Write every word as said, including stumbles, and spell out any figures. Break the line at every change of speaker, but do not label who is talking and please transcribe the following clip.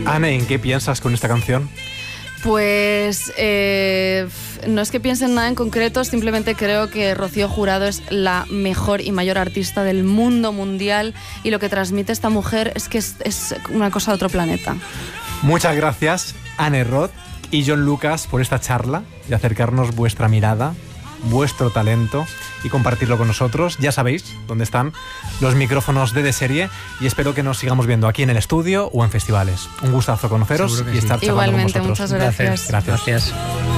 Anne, ¿en qué piensas con esta canción?
Pues eh, no es que piense en nada en concreto, simplemente creo que Rocío Jurado es la mejor y mayor artista del mundo mundial y lo que transmite esta mujer es que es, es una cosa de otro planeta.
Muchas gracias, Anne Roth y John Lucas, por esta charla y acercarnos vuestra mirada, vuestro talento y compartirlo con nosotros. Ya sabéis dónde están los micrófonos de De Serie y espero que nos sigamos viendo aquí en el estudio o en festivales. Un gustazo conoceros y
sí.
estar charlando
Igualmente,
con vosotros.
muchas gracias.
Gracias.
Gracias.